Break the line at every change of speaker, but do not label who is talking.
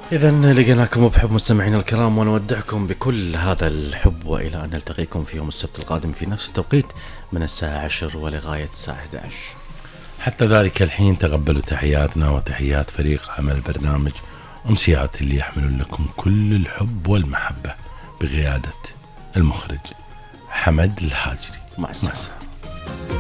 إذا لقيناكم بحب مستمعينا الكرام، ونودعكم بكل هذا الحب، وإلى أن نلتقيكم في يوم السبت القادم في نفس التوقيت من الساعة 10 ولغاية الساعة 11.
حتى ذلك الحين تقبلوا تحياتنا وتحيات فريق عمل البرنامج أمسيات اللي يحملون لكم كل الحب والمحبة بقيادة المخرج حمد الحاجري.
مع السلامة.